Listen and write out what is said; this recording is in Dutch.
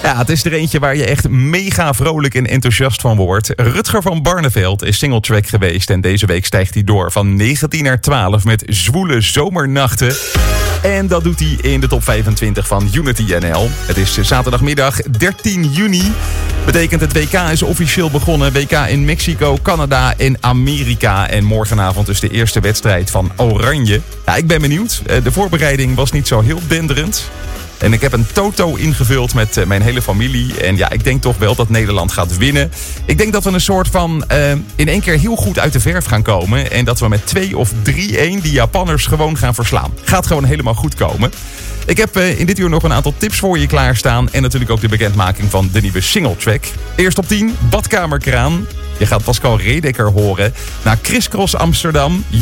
Ja, het is er eentje waar je echt mega vrolijk en enthousiast van wordt. Rutger van Barneveld is singletrack geweest en deze week stijgt hij door van 19 naar 12 met Zwoele Zomernachten. En dat doet hij in de top 25 van Unity NL. Het is zaterdagmiddag 13 juni. Betekent het WK is officieel begonnen. WK in Mexico, Canada en Amerika. En morgenavond is de eerste wedstrijd van Oranje. Ja, ik ben benieuwd. De voorbereiding was niet zo heel denderend. En ik heb een toto ingevuld met mijn hele familie. En ja, ik denk toch wel dat Nederland gaat winnen. Ik denk dat we een soort van in één keer heel goed uit de verf gaan komen. En dat we met 2 of 3-1 die Japanners gewoon gaan verslaan. Gaat gewoon helemaal goed komen. Ik heb in dit uur nog een aantal tips voor je klaarstaan. En natuurlijk ook de bekendmaking van de nieuwe singletrack. Eerst op 10, Badkamerkraan. Je gaat Pascal Redeker horen. Naar Crisscross Amsterdam.